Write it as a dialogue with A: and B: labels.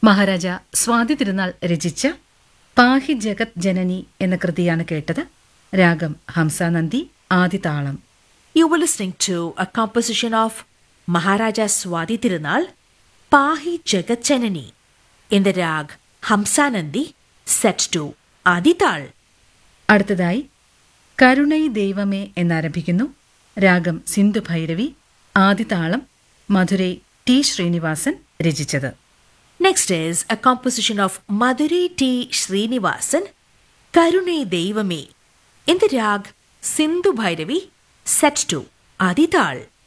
A: മഹാരാജ സ്വാതി തിരുനാൾ രചിച്ച പാഹി ജഗത് ജനനി എന്ന കൃതിയാണ് കേട്ടത്. രാഗം Hamsanandi, ആദിതാളം.
B: You were listening to a composition of Maharaja Swati Tirunal, Pahi Jagat Janani, in the rag Hamsanandi, set to Adital.
A: അടുത്തതായി കരുണൈ ദൈവമേ എന്നാരംഭിക്കുന്നു. രാഗം സിന്ധു ഭൈരവി, ആദിതാളം. മധുരൈ ടി ശ്രീനിവാസൻ രചിച്ചത്.
B: Next is a composition of Madurai T. Srinivasan, Karunai Devame, in the rag Sindhu Bhairavi, set to Adital.